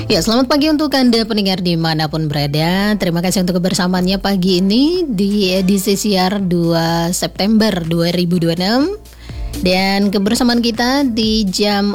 Ya, selamat pagi untuk Anda pendengar dimanapun berada. Terima kasih untuk kebersamaannya pagi ini di edisi siar 2 September 2026. Dan kebersamaan kita di jam